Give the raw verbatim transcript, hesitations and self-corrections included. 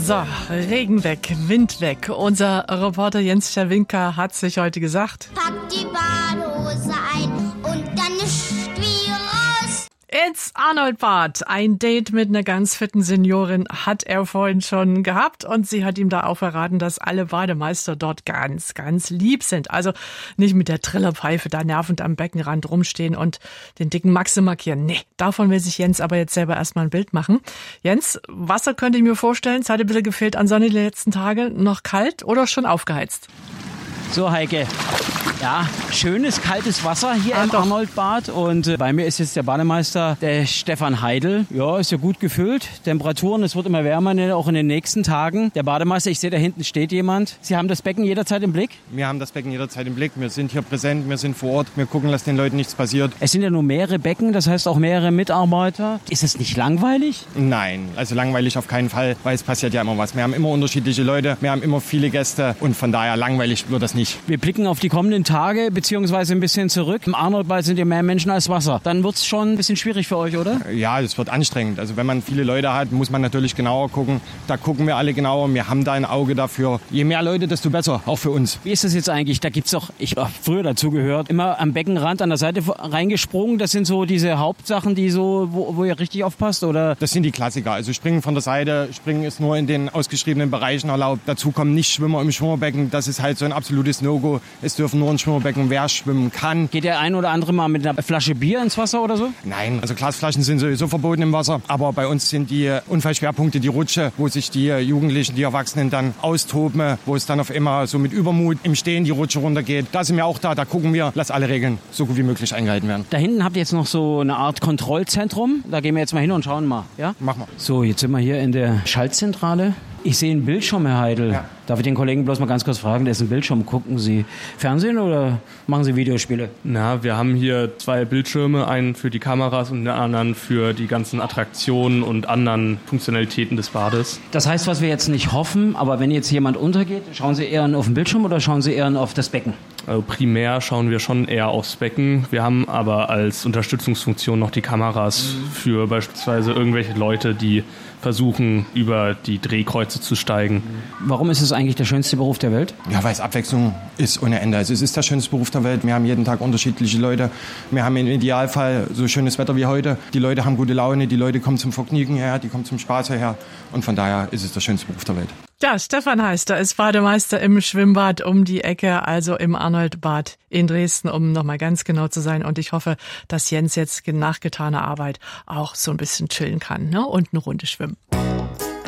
So, Regen weg, Wind weg. Unser Reporter Jens Czerwinka hat sich heute gesagt: Pack die Badehose ein und dann ist wie raus. Ins Arnoldbad. Ein Date mit einer ganz fitten Seniorin hat er vorhin schon gehabt und sie hat ihm da auch verraten, dass alle Bademeister dort ganz, ganz lieb sind. Also nicht mit der Trillerpfeife da nervend am Beckenrand rumstehen und den dicken Maxe markieren. Nee, davon will sich Jens aber jetzt selber erstmal ein Bild machen. Jens, Wasser könnte ich mir vorstellen, es hat ein bisschen gefehlt an Sonne die letzten Tage. Noch kalt oder schon aufgeheizt? So, Heike. Ja, schönes, kaltes Wasser hier Ah, im doch. Arnoldbad. Und äh, bei mir ist jetzt der Bademeister, der Stefan Heidel. Ja, ist ja gut gefüllt. Temperaturen, es wird immer wärmer, ne, auch in den nächsten Tagen. Der Bademeister, ich sehe, da hinten steht jemand. Sie haben das Becken jederzeit im Blick? Wir haben das Becken jederzeit im Blick. Wir sind hier präsent, wir sind vor Ort. Wir gucken, dass den Leuten nichts passiert. Es sind ja nur mehrere Becken, das heißt auch mehrere Mitarbeiter. Ist es nicht langweilig? Nein, also langweilig auf keinen Fall, weil es passiert ja immer was. Wir haben immer unterschiedliche Leute, wir haben immer viele Gäste und von daher langweilig wird das nicht. Wir blicken auf die kommenden Tage, beziehungsweise ein bisschen zurück. Im Arnoldbad sind ja mehr Menschen als Wasser. Dann wird es schon ein bisschen schwierig für euch, oder? Ja, es wird anstrengend. Also wenn man viele Leute hat, muss man natürlich genauer gucken. Da gucken wir alle genauer. Wir haben da ein Auge dafür. Je mehr Leute, desto besser, auch für uns. Wie ist das jetzt eigentlich? Da gibt's doch, ich habe früher dazu gehört, immer am Beckenrand an der Seite reingesprungen. Das sind so diese Hauptsachen, die so, wo, wo ihr richtig aufpasst, oder? Das sind die Klassiker. Also Springen von der Seite, Springen ist nur in den ausgeschriebenen Bereichen erlaubt. Dazu kommen nicht Schwimmer im Schwimmerbecken. Das ist halt so ein absolutes No-Go. Es dürfen nur ein Schwimmerbecken, wer schwimmen kann. Geht der ein oder andere mal mit einer Flasche Bier ins Wasser oder so? Nein, also Glasflaschen sind sowieso verboten im Wasser. Aber bei uns sind die Unfallschwerpunkte die Rutsche, wo sich die Jugendlichen, die Erwachsenen dann austoben, wo es dann auf immer so mit Übermut im Stehen die Rutsche runtergeht. Da sind wir auch da, da gucken wir, dass alle Regeln so gut wie möglich eingehalten werden. Da hinten habt ihr jetzt noch so eine Art Kontrollzentrum. Da gehen wir jetzt mal hin und schauen mal. Ja? Mach mal. So, jetzt sind wir hier in der Schaltzentrale. Ich sehe einen Bildschirm, Herr Heidel. Ja. Darf ich den Kollegen bloß mal ganz kurz fragen, der ist ein Bildschirm. Gucken Sie Fernsehen oder machen Sie Videospiele? Na, wir haben hier zwei Bildschirme, einen für die Kameras und den anderen für die ganzen Attraktionen und anderen Funktionalitäten des Bades. Das heißt, was wir jetzt nicht hoffen, aber wenn jetzt jemand untergeht, schauen Sie eher auf den Bildschirm oder schauen Sie eher auf das Becken? Also primär schauen wir schon eher aufs Becken. Wir haben aber als Unterstützungsfunktion noch die Kameras für beispielsweise irgendwelche Leute, die versuchen, über die Drehkreuze zu steigen. Warum ist es eigentlich der schönste Beruf der Welt? Ja, weil es Abwechslung ist ohne Ende. Also es ist der schönste Beruf der Welt. Wir haben jeden Tag unterschiedliche Leute. Wir haben im Idealfall so schönes Wetter wie heute. Die Leute haben gute Laune, die Leute kommen zum Vergnügen her, die kommen zum Spaß her. Und von daher ist es der schönste Beruf der Welt. Ja, Stefan Heister ist Bademeister im Schwimmbad um die Ecke, also im Arnoldbad in Dresden, um nochmal ganz genau zu sein. Und ich hoffe, dass Jens jetzt nach getaner Arbeit auch so ein bisschen chillen kann, ne? Und eine Runde schwimmen.